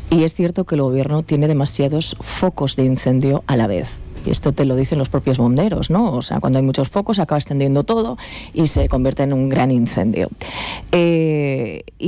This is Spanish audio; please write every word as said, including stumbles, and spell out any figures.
Y es cierto que el gobierno tiene demasiados focos de incendio a la vez. Y esto te lo dicen los propios bomberos, ¿no? O sea, cuando hay muchos focos acaba extendiendo todo y se convierte en un gran incendio. Eh,